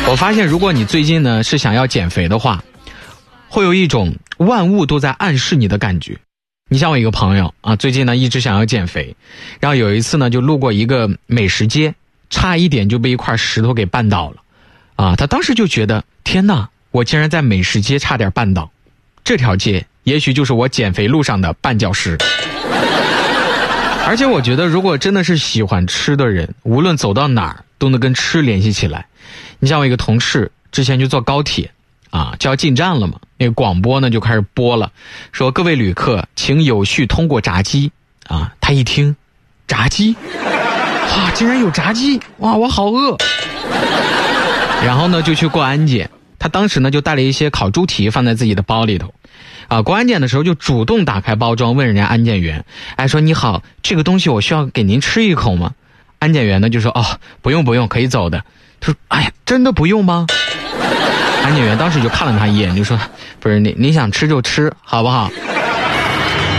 我发现如果你最近呢是想要减肥的话，会有一种万物都在暗示你的感觉。你像我一个朋友啊，最近呢一直想要减肥，然后有一次呢就路过一个美食街，差一点就被一块石头给绊倒了啊！他当时就觉得天哪，我竟然在美食街差点绊倒，这条街也许就是我减肥路上的绊脚石。而且我觉得如果真的是喜欢吃的人，无论走到哪儿都能跟吃联系起来。你像我一个同事之前就坐高铁啊，就要进站了嘛，那个广播呢就开始播了，说各位旅客请有序通过闸机啊。他一听闸机，哇，竟然有闸机，哇，我好饿。然后呢就去过安检，他当时呢就带了一些烤猪蹄放在自己的包里头啊。过安检的时候就主动打开包装问人家安检员，哎，说你好，这个东西我需要给您吃一口吗？安检员呢就说哦，不用不用，可以走的。他说哎呀，真的不用吗？安检员当时就看了他一眼，就说不是，你想吃就吃好不好？